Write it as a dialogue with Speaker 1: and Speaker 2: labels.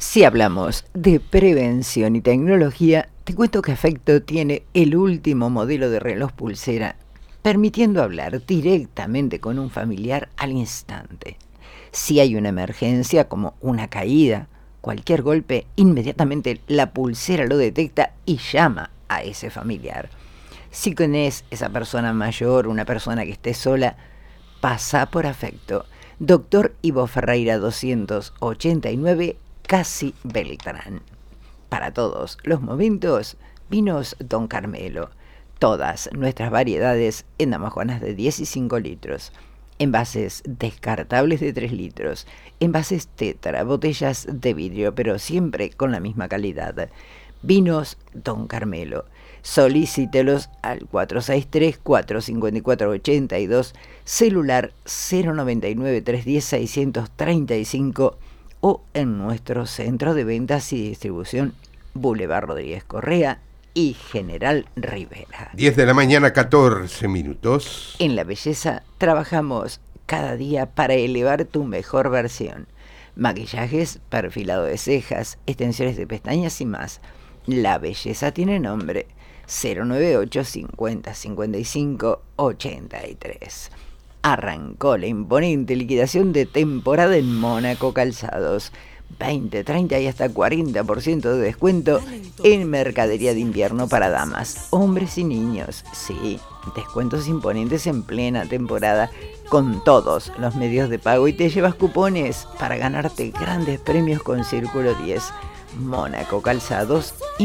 Speaker 1: Si hablamos de prevención y tecnología, te cuento que Afecto tiene el último modelo de reloj pulsera, permitiendo hablar directamente con un familiar al instante. Si hay una emergencia como una caída, cualquier golpe, inmediatamente la pulsera lo detecta y llama a ese familiar. Si tenés esa persona mayor, una persona que esté sola, pasa por Afecto. Doctor Ivo Ferreira 289, Casi Beltrán. Para todos los momentos, vinos Don Carmelo. Todas nuestras variedades en damajuanas de 10 y 5 litros. Envases descartables de 3 litros. Envases tetra, botellas de vidrio, pero siempre con la misma calidad. Vinos Don Carmelo. Solicítelos al 463-454-82, celular 099-310-635 o en nuestro centro de ventas y distribución, Boulevard Rodríguez Correa y General Rivera.
Speaker 2: 10 de la mañana, 14 minutos.
Speaker 1: En La Belleza trabajamos cada día para elevar tu mejor versión. Maquillajes, perfilado de cejas, extensiones de pestañas y más. La Belleza tiene nombre. 098 50 55 83. Arrancó la imponente liquidación de temporada en Mónaco Calzados. 20, 30 y hasta 40% de descuento en mercadería de invierno para damas, hombres y niños. Sí, descuentos imponentes en plena temporada con todos los medios de pago y te llevas cupones para ganarte grandes premios con Círculo 10. Mónaco Calzados y